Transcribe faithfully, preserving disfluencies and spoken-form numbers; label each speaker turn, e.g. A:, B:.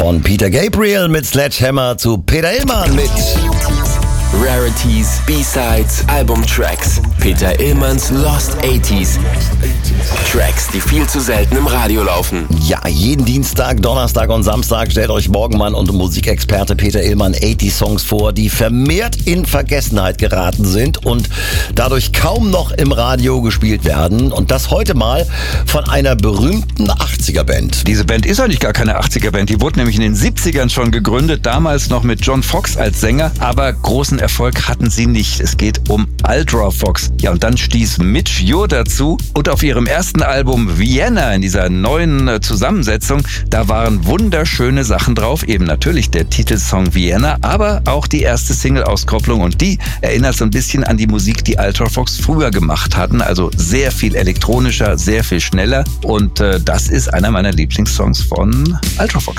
A: Von Peter Gabriel mit Sledgehammer zu Peter Illmann mit
B: Rarities, B-Sides, Albumtracks. Peter Illmanns Lost achtziger. Tracks, die viel zu selten im Radio laufen.
A: Ja, jeden Dienstag, Donnerstag und Samstag stellt euch Morgenmann und Musikexperte Peter Illmann achtzig Songs vor, die vermehrt in Vergessenheit geraten sind und dadurch kaum noch im Radio gespielt werden. Und das heute mal von einer berühmten achtziger-Band.
C: Diese Band ist eigentlich gar keine achtziger-Band. Die wurde nämlich in den siebzigern schon gegründet, damals noch mit John Fox als Sänger, aber großen Erfolg hatten sie nicht. Es geht um Ultravox. Ja, und dann stieß Midge Ure dazu und auf ihrem ersten Album Vienna in dieser neuen äh, Zusammensetzung, da waren wunderschöne Sachen drauf. Eben natürlich der Titelsong Vienna, aber auch die erste Single-Auskopplung und die erinnert so ein bisschen an die Musik, die Ultravox früher gemacht hatten. Also sehr viel elektronischer, sehr viel schneller und äh, das ist einer meiner Lieblingssongs von Ultravox.